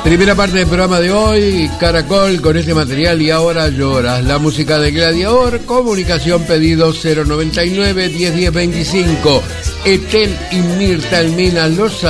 Primera parte del programa de hoy, Caracol con este material y ahora lloras. La música de Gladiador, comunicación pedido 099 1010 25. Etel y Mirta Almina, los